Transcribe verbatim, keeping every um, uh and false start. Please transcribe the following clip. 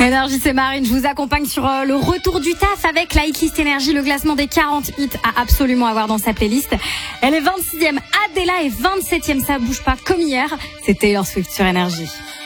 Énergie, c'est Marine. Je vous accompagne sur euh, le retour du taf avec la hitlist Énergie, le classement des quarante hits à absolument avoir dans sa playlist. Elle est vingt-sixième, Adela, et vingt-septième, ça bouge pas comme hier. C'est Taylor Swift sur Énergie.